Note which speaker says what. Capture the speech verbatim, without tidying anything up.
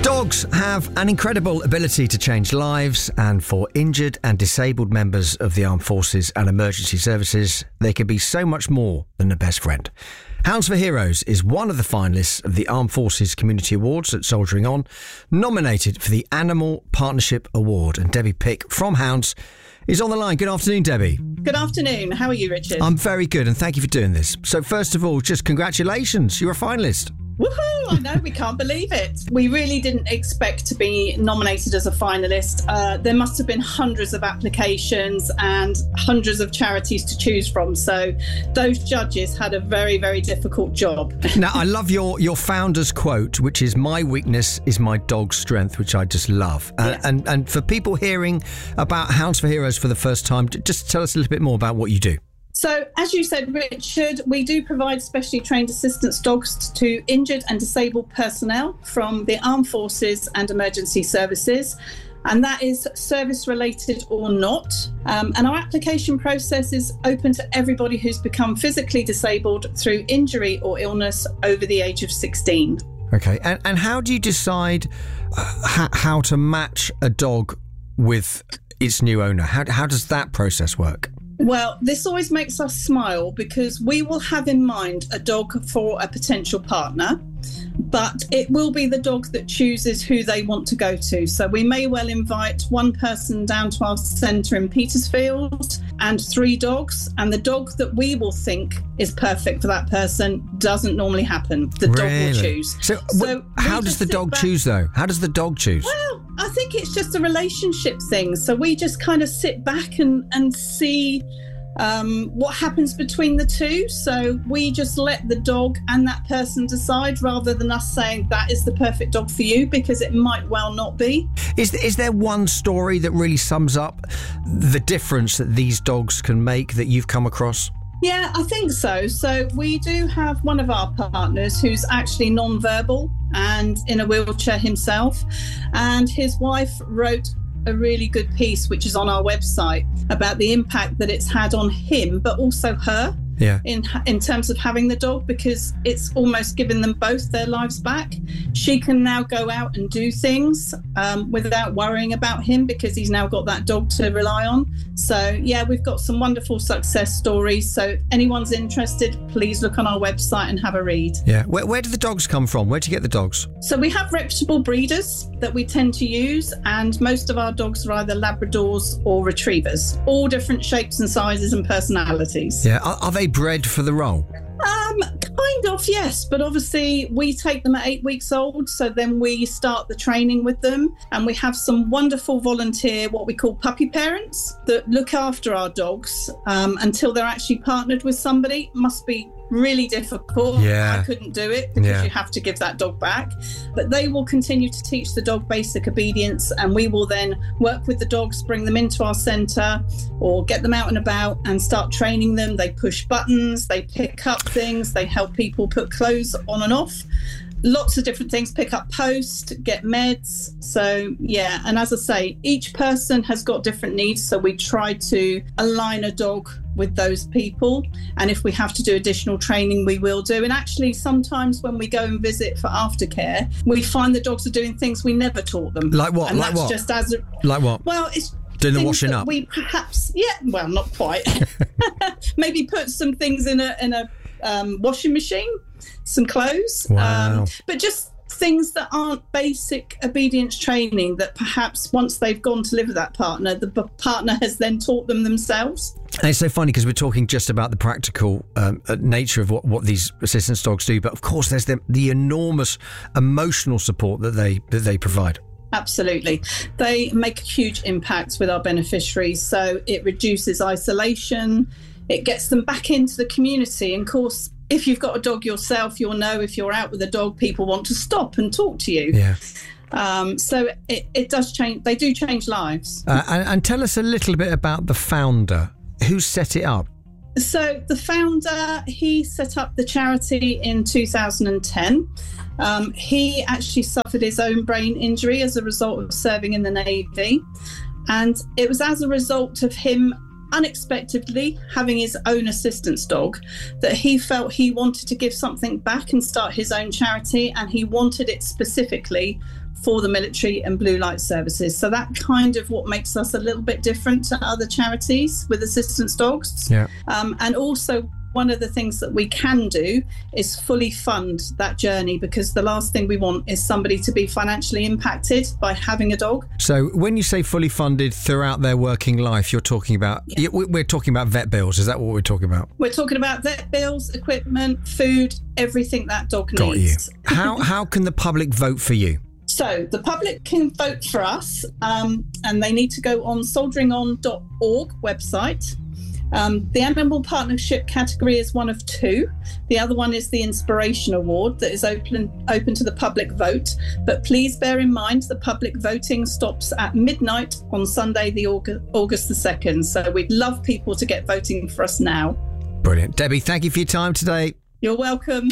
Speaker 1: Dogs have an incredible ability to change lives, and for injured and disabled members of the armed forces and emergency services, they can be so much more than a best friend. Hounds for Heroes is one of the finalists of the Armed Forces Community Awards at Soldiering On, nominated for the Animal Partnership Award. And Debbie Pick from Hounds is on the line. Good afternoon, Debbie.
Speaker 2: Good afternoon. How are you, Richard?
Speaker 1: I'm very good, and thank you for doing this. So first of all, just congratulations. You're a finalist.
Speaker 2: Woohoo! I know, we can't believe it. We really didn't expect to be nominated as a finalist. Uh, there must have been hundreds of applications and hundreds of charities to choose from. So those judges had a very, very difficult job.
Speaker 1: Now, I love your, your founder's quote, which is, "My weakness is my dog's strength," which I just love. Uh,
Speaker 2: Yes.
Speaker 1: and, and for people hearing about Hounds for Heroes for the first time, just tell us a little bit more about what you do.
Speaker 2: So, as you said, Richard, we do provide specially trained assistance dogs to injured and disabled personnel from the armed forces and emergency services. And that is service related or not. Um, and our application process is open to everybody who's become physically disabled through injury or illness over the age of sixteen.
Speaker 1: Okay. And, and how do you decide uh, how, how to match a dog with its new owner? How, how does that process work?
Speaker 2: Well, this always makes us smile because we will have in mind a dog for a potential partner, but it will be the dog that chooses who they want to go to. So we may well invite one person down to our centre in Petersfield and three dogs, and the dog that we will think is perfect for that person doesn't normally happen. The dog
Speaker 1: Really?
Speaker 2: will choose.
Speaker 1: So,
Speaker 2: So
Speaker 1: wh- how
Speaker 2: we
Speaker 1: does
Speaker 2: just
Speaker 1: the
Speaker 2: sit
Speaker 1: dog
Speaker 2: back-
Speaker 1: choose, though? How does the dog choose?
Speaker 2: Well, I think it's just a relationship thing. So we just kind of sit back and, and see um, what happens between the two. So we just let the dog and that person decide rather than us saying that is the perfect dog for you, because it might well not be.
Speaker 1: Is, is there one story that really sums up the difference that these dogs can make that you've come across?
Speaker 2: Yeah, I think so. So we do have one of our partners who's actually non-verbal and in a wheelchair himself. And his wife wrote a really good piece, which is on our website, about the impact that it's had on him, but also her.
Speaker 1: Yeah.
Speaker 2: In in terms of having the dog, because it's almost given them both their lives back. She can now go out and do things um, without worrying about him because he's now got that dog to rely on. So yeah, we've got some wonderful success stories. So if anyone's interested, please look on our website and have a read.
Speaker 1: Yeah. Where, where do the dogs come from? Where do you get the dogs?
Speaker 2: So we have reputable breeders that we tend to use, and most of our dogs are either Labradors or Retrievers, all different shapes and sizes and personalities.
Speaker 1: Yeah. Are, are they bred for the role?
Speaker 2: Um, kind of, yes. But obviously we take them at eight weeks old. So then we start the training with them, and we have some wonderful volunteer, what we call puppy parents, that look after our dogs um, until they're actually partnered with somebody. Must be really difficult.
Speaker 1: Yeah.
Speaker 2: I couldn't do it because
Speaker 1: Yeah.
Speaker 2: you have to give that dog back. But they will continue to teach the dog basic obedience, and we will then work with the dogs, bring them into our centre or get them out and about and start training them. They push buttons, they pick up things, they help people put clothes on and off. Lots of different things, pick up post, get meds. So yeah, and as I say, each person has got different needs, so we try to align a dog with those people, and if we have to do additional training, we will do. And actually sometimes when we go and visit for aftercare, we find the dogs are doing things we never taught them.
Speaker 1: Like what?
Speaker 2: And
Speaker 1: Like
Speaker 2: that's
Speaker 1: what?
Speaker 2: just as a,
Speaker 1: Like what?
Speaker 2: well, it's
Speaker 1: Doing the
Speaker 2: things
Speaker 1: washing
Speaker 2: that
Speaker 1: up?
Speaker 2: we perhaps, yeah, well, not quite. Maybe put some things in a in a um, washing machine, some clothes.
Speaker 1: Wow.
Speaker 2: Um, but just things that aren't basic obedience training that perhaps once they've gone to live with that partner, the b- partner has then taught them themselves.
Speaker 1: And it's so funny because we're talking just about the practical um, uh, nature of what, what these assistance dogs do, but of course there's the, the enormous emotional support that they that they provide.
Speaker 2: Absolutely. They make a huge impact with our beneficiaries. So it reduces isolation, it gets them back into the community. And of course, if you've got a dog yourself, you'll know if you're out with a dog, people want to stop and talk to you.
Speaker 1: Yeah.
Speaker 2: Um, so it, it does change. They do change lives.
Speaker 1: Uh, and, and tell us a little bit about the founder. Who set it up?
Speaker 2: So the founder, he set up the charity in two thousand ten. Um, he actually suffered his own brain injury as a result of serving in the Navy. And it was as a result of him unexpectedly having his own assistance dog that he felt he wanted to give something back and start his own charity, and he wanted it specifically for the military and blue light services. So that kind of what makes us a little bit different to other charities with assistance dogs.
Speaker 1: Yeah.
Speaker 2: Um, and also, one of the things that we can do is fully fund that journey, because the last thing we want is somebody to be financially impacted by having a dog.
Speaker 1: So when you say fully funded throughout their working life, you're talking about,
Speaker 2: Yeah.
Speaker 1: we're talking about vet bills. Is that what we're talking about?
Speaker 2: We're talking about vet bills, equipment, food, everything that dog
Speaker 1: Got
Speaker 2: needs.
Speaker 1: you. How, how can the public vote for you?
Speaker 2: So the public can vote for us, um, and they need to go on soldiering on dot org website. Um, the Animal Partnership category is one of two. The other one is the Inspiration Award that is open open to the public vote. But please bear in mind the public voting stops at midnight on Sunday, the August, August the second. So we'd love people to get voting for us now.
Speaker 1: Brilliant. Debbie, thank you for your time today.
Speaker 2: You're welcome.